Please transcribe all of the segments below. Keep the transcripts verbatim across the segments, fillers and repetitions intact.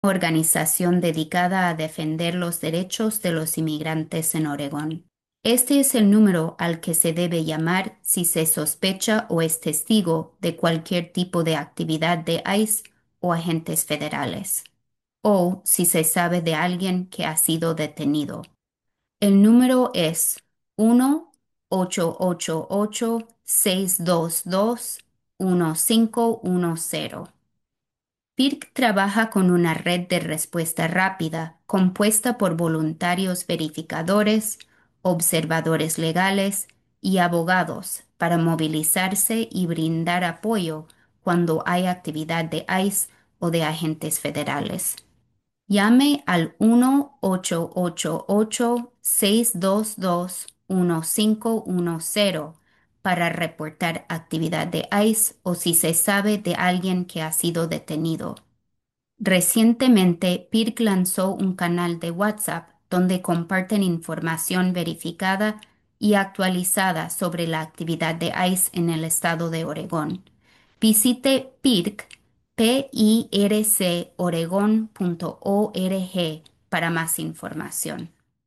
organización dedicada a defender los derechos de los inmigrantes en Oregón. Este es el número al que se debe llamar si se sospecha o es testigo de cualquier tipo de actividad de ICE o agentes federales, o si se sabe de alguien que ha sido detenido. El número es uno ocho ocho ocho, seis dos dos, uno cinco uno cero. P I R C trabaja con una red de respuesta rápida compuesta por voluntarios verificadores, observadores legales y abogados para movilizarse y brindar apoyo cuando hay actividad de ICE o de agentes federales. Llame al uno ocho ocho ocho, seis dos dos, uno cinco uno cero para reportar actividad de ICE o si se sabe de alguien que ha sido detenido. Recientemente, P I R C lanzó un canal de WhatsApp donde comparten información verificada y actualizada sobre la actividad de ICE en el estado de Oregón. Visite P I R C, P I R C oregón punto org para más información.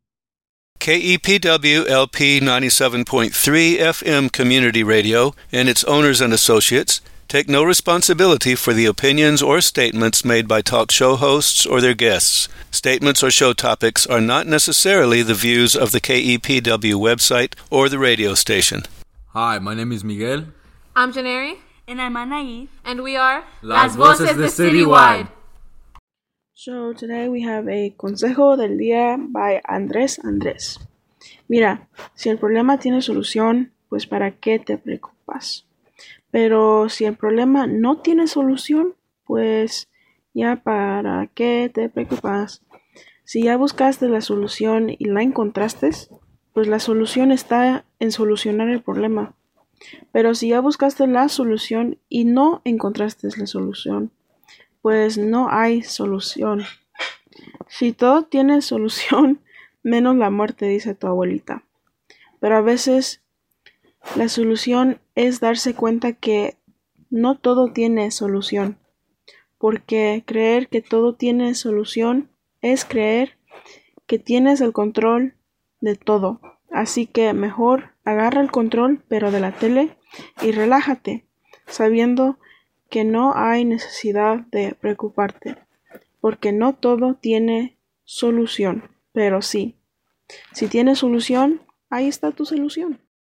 K E P W L P ninety-seven point three F M Community Radio and its owners and associates take no responsibility for the opinions or statements made by talk show hosts or their guests. Statements or show topics are not necessarily the views of the K E P W website or the radio station. Hi, my name is Miguel. I'm Janeri. And I'm Anaí. And we are Las Voces de Citywide. So today we have a consejo del día by Andrés Andrés. Mira, si el problema tiene solución, pues ¿para qué te preocupas? Pero si el problema no tiene solución, pues ya ¿para qué te preocupas? Si ya buscaste la solución y la encontraste, pues la solución está en solucionar el problema. Pero si ya buscaste la solución y no encontraste la solución, pues no hay solución. Si todo tiene solución, menos la muerte, dice tu abuelita. Pero a veces la solución es darse cuenta que no todo tiene solución. Porque creer que todo tiene solución es creer que tienes el control de todo. Así que mejor agarra el control, pero de la tele, y relájate, sabiendo que no hay necesidad de preocuparte, porque no todo tiene solución, pero sí, si tiene solución, ahí está tu solución.